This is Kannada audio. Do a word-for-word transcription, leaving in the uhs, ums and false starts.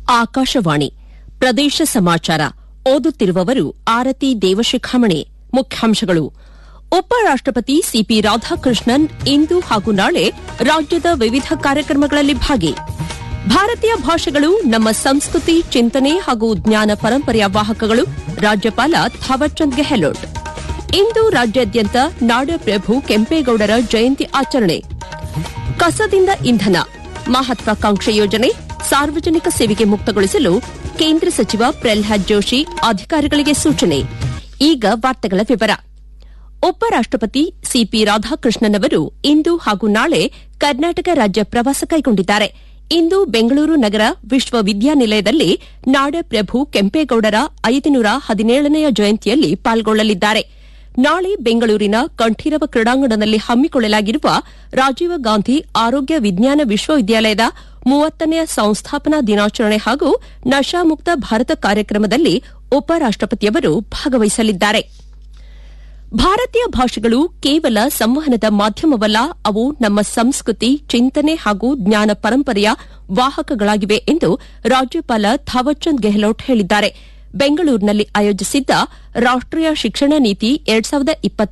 ಆಕಾಶವಾಣಿ ಪ್ರದೇಶ ಸಮಾಚಾರ ಓದುತ್ತಿರುವವರು ಆರತಿ ದೇವಶಿಖಾಮಣಿ. ಮುಖ್ಯಾಂಶಗಳು. ಉಪರಾಷ್ಟಪತಿ ಸಿಪಿ ರಾಧಾಕೃಷ್ಣನ್ ಇಂದು ಹಾಗೂ ನಾಳೆ ರಾಜ್ಯದ ವಿವಿಧ ಕಾರ್ಯಕ್ರಮಗಳಲ್ಲಿ ಭಾಗಿ. ಭಾರತೀಯ ಭಾಷೆಗಳು ನಮ್ಮ ಸಂಸ್ಕೃತಿ, ಚಿಂತನೆ ಹಾಗೂ ಜ್ಞಾನ ಪರಂಪರೆಯ ವಾಹಕಗಳು. ರಾಜ್ಯಪಾಲ ಥಾವರ್ಚಂದ್ ಗೆಹ್ಲೋಟ್. ಇಂದು ರಾಜ್ಯಾದ್ಯಂತ ನಾಡಪ್ರಭು ಕೆಂಪೇಗೌಡರ ಜಯಂತಿ ಆಚರಣೆ. ಕಸದಿಂದ ಇಂಧನ ಮಹತ್ವಾಕಾಂಕ್ಷೆ ಯೋಜನೆ ಸಾರ್ವಜನಿಕ ಸೇವೆಗೆ ಮುಕ್ತಗೊಳಿಸಲು ಕೇಂದ್ರ ಸಚಿವ ಪ್ರಹ್ಲಾದ್ ಜೋಶಿ ಅಧಿಕಾರಿಗಳಿಗೆ ಸೂಚನೆ. ಈಗ ವಾರ್ತೆಗಳ ವಿವರ. ಉಪರಾಷ್ಟಪತಿ ಸಿಪಿ ರಾಧಾಕೃಷ್ಣನ್ ಅವರು ಇಂದು ಹಾಗೂ ನಾಳೆ ಕರ್ನಾಟಕ ರಾಜ್ಯ ಪ್ರವಾಸ ಕೈಗೊಂಡಿದ್ದಾರೆ. ಇಂದು ಬೆಂಗಳೂರು ನಗರ ವಿಶ್ವವಿದ್ಯಾನಿಲಯದಲ್ಲಿ ನಾಡಪ್ರಭು ಕೆಂಪೇಗೌಡರ ಐದುನೂರ ಹದಿನೇಳನೆಯ ಜಯಂತಿಯಲ್ಲಿ ಪಾಲ್ಗೊಳ್ಳಲಿದ್ದಾರೆ. ನಾಳೆ ಬೆಂಗಳೂರಿನ ಕಂಠೀರವ ಕ್ರೀಡಾಂಗಣದಲ್ಲಿ ಹಮ್ಮಿಕೊಳ್ಳಲಾಗಿರುವ ರಾಜೀವ ಗಾಂಧಿ ಆರೋಗ್ಯ ವಿಜ್ಞಾನ ವಿಶ್ವವಿದ್ಯಾಲಯದ ಮೂವತ್ತನೆಯ ಸಂಸ್ಥಾಪನಾ ದಿನಾಚರಣೆ ಹಾಗೂ ನಶಾಮುಕ್ತ ಭಾರತ ಕಾರ್ಯಕ್ರಮದಲ್ಲಿ ಉಪರಾಷ್ಟಪತಿಯವರು ಭಾಗವಹಿಸಲಿದ್ದಾರೆ. ಭಾರತೀಯ ಭಾಷೆಗಳು ಕೇವಲ ಸಂವಹನದ ಮಾಧ್ಯಮವಲ್ಲ, ಅವು ನಮ್ಮ ಸಂಸ್ಕೃತಿ, ಚಿಂತನೆ ಹಾಗೂ ಜ್ಞಾನ ಪರಂಪರೆಯ ವಾಹಕಗಳಾಗಿವೆ ಎಂದು ರಾಜ್ಯಪಾಲ ಥಾವರ್ಚಂದ್ ಗೆಹ್ಲೋಟ್ ಹೇಳಿದ್ದಾರೆ. ಬೆಂಗಳೂರಿನಲ್ಲಿ ಆಯೋಜಿಸಿದ್ದ ರಾಷ್ಟೀಯ ಶಿಕ್ಷಣ ನೀತಿ ಎರಡ್ ಸಾವಿರದ